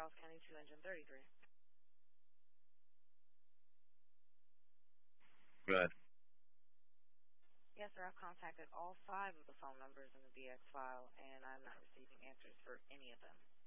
Charles County 2 Engine 33. Go ahead. Yes, sir. I've contacted all 5 of the phone numbers in the BX file, and I'm not receiving answers for any of them.